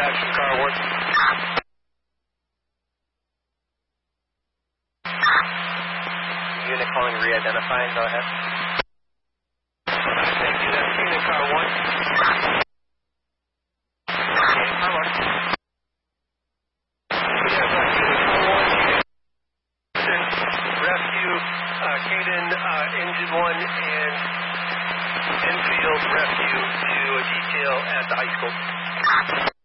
action, car 1. Unit calling re-identifying, go ahead. Thank you, that's unit car 1. Okay, car 1. Rescue, Caden, engine 1, and Enfield rescue to a detail at the high school.